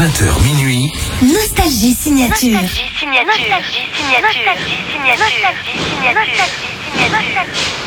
20h minuit. Nostalgie signature. Nostalgie signature. Nostalgie signature. Nostalgie signature. Nostalgie signature.